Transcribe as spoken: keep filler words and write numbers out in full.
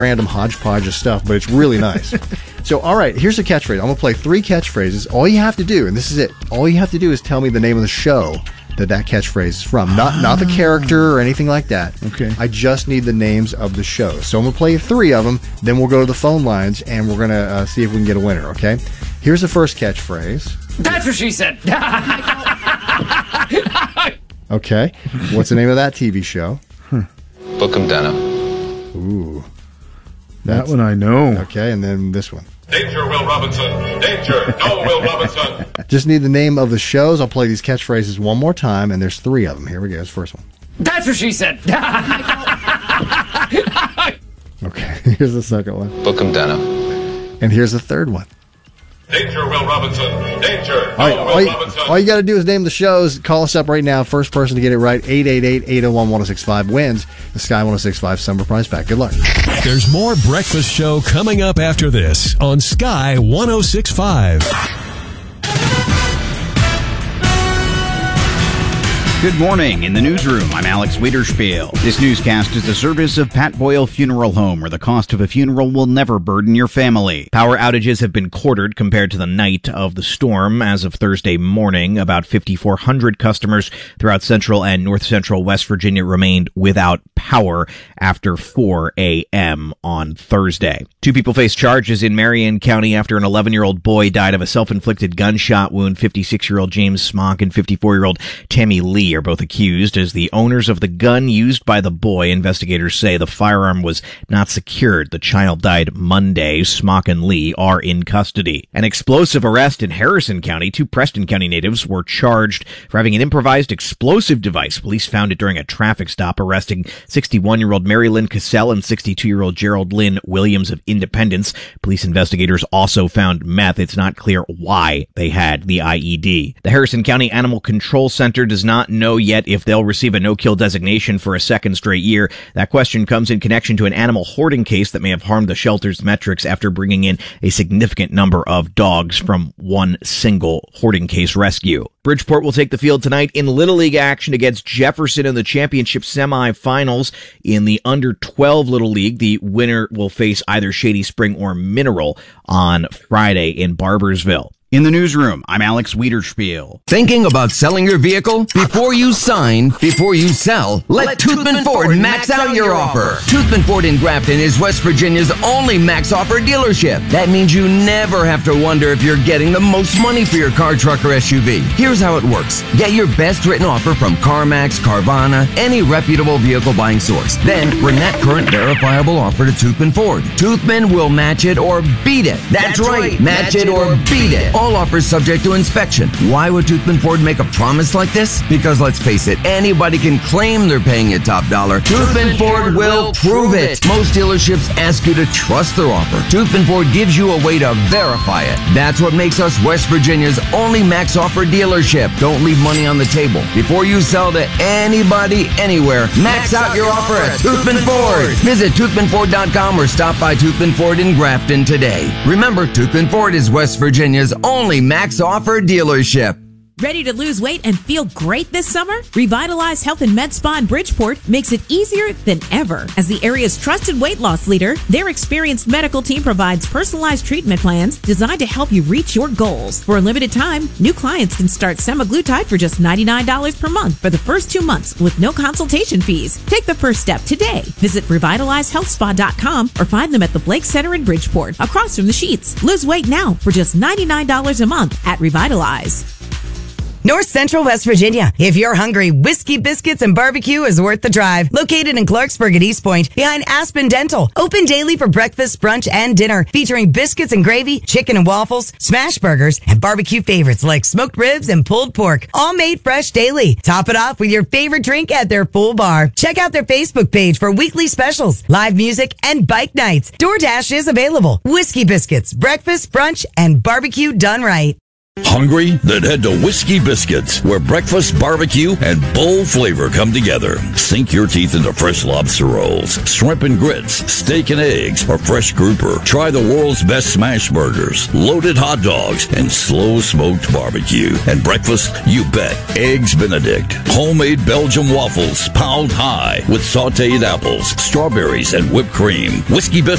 random hodgepodge of stuff, but it's really nice. So, all right, here's a catchphrase. I'm going to play three catchphrases. All you have to do, and this is it, all you have to do is tell me the name of the show that that catchphrase is from. Not not the character or anything like that. Okay. I just need the names of the shows. So I'm going to play three of them, then we'll go to the phone lines, and we're going to uh, see if we can get a winner, okay? Here's the first catchphrase. That's what she said. Okay. What's the name of that T V show? Huh. Bookham Denham. Ooh. That one I know. Okay, and then this one. Danger, Will Robinson. Danger. No, Will Robinson. Just need the name of the shows. I'll play these catchphrases one more time, and there's three of them. Here we go. This first one. That's what she said. Okay, here's the second one. Bookham Denham. And here's the third one. Danger, Will Robinson. Danger. No, All, right, Will all, you, Robinson. all you got to do is name the shows. Call us up right now. First person to get it right, eight eight eight, eight oh one, one oh six five wins the Sky one oh six five Summer Prize Pack. Good luck. There's more Breakfast Show coming up after this on Sky one oh six five. Good morning. In the newsroom, I'm Alex Wiederspiel. This newscast is the service of Pat Boyle Funeral Home, where the cost of a funeral will never burden your family. Power outages have been quartered compared to the night of the storm. As of Thursday morning, about fifty-four hundred customers throughout central and north central West Virginia remained without power after four a.m. on Thursday. Two people face charges in Marion County after an eleven-year-old boy died of a self-inflicted gunshot wound. fifty-six-year-old James Smock and fifty-four-year-old Tammy Lee are both accused as the owners of the gun used by the boy. Investigators say the firearm was not secured. The child died Monday. Smock and Lee are in custody. An explosive arrest in Harrison County. Two Preston County natives were charged for having an improvised explosive device. Police found it during a traffic stop, arresting sixty-one-year-old Mary Lynn Cassell and sixty-two-year-old Gerald Lynn Williams of Independence. Police investigators also found meth. It's not clear why they had the I E D. The Harrison County Animal Control Center does not know yet if they'll receive a no-kill designation for a second straight year. That question comes in connection to an animal hoarding case that may have harmed the shelter's metrics after bringing in a significant number of dogs from one single hoarding case rescue. Bridgeport will take the field tonight in Little League action against Jefferson in the championship semifinals. In the under twelve Little League, the winner will face either Shady Spring or Mineral on Friday in Barbersville. In the newsroom, I'm Alex Wiederspiel. Thinking about selling your vehicle? Before you sign, before you sell, let, let Toothman Ford, Ford max out your offer. Toothman Ford in Grafton is West Virginia's only max offer dealership. That means you never have to wonder if you're getting the most money for your car, truck, or S U V. Here's how it works. Get your best written offer from CarMax, Carvana, any reputable vehicle buying source. Then bring that current verifiable offer to Toothman Ford. Toothman will match it or beat it. That's, That's right. Match, match it or beat it. All offers subject to inspection. Why would Toothman Ford make a promise like this? Because let's face it, anybody can claim they're paying you top dollar. Toothman Ford will prove it. Most dealerships ask you to trust their offer. Toothman Ford gives you a way to verify it. That's what makes us West Virginia's only max offer dealership. Don't leave money on the table. Before you sell to anybody, anywhere, max out your offer at Toothman Ford. Visit toothman ford dot com or stop by Toothman Ford in Grafton today. Remember, Toothman Ford is West Virginia's only max offer dealership. Ready to lose weight and feel great this summer? Revitalize Health and Med Spa in Bridgeport makes it easier than ever. As the area's trusted weight loss leader, their experienced medical team provides personalized treatment plans designed to help you reach your goals. For a limited time, new clients can start semaglutide for just ninety-nine dollars per month for the first two months with no consultation fees. Take the first step today. Visit revitalize health spa dot com or find them at the Blake Center in Bridgeport, across from the Sheets. Lose weight now for just ninety-nine dollars a month at Revitalize. North Central West Virginia. If you're hungry, Whiskey Biscuits and Barbecue is worth the drive. Located in Clarksburg at East Point, behind Aspen Dental. Open daily for breakfast, brunch, and dinner. Featuring biscuits and gravy, chicken and waffles, smash burgers, and barbecue favorites like smoked ribs and pulled pork. All made fresh daily. Top it off with your favorite drink at their full bar. Check out their Facebook page for weekly specials, live music, and bike nights. DoorDash is available. Whiskey Biscuits, breakfast, brunch, and barbecue done right. Hungry? Then head to Whiskey Biscuits, where breakfast, barbecue, and bold flavor come together. Sink your teeth into fresh lobster rolls, shrimp and grits, steak and eggs, or fresh grouper. Try the world's best smash burgers, loaded hot dogs, and slow-smoked barbecue. And breakfast? You bet. Eggs Benedict. Homemade Belgian waffles, piled high, with sauteed apples, strawberries, and whipped cream. Whiskey Biscuits.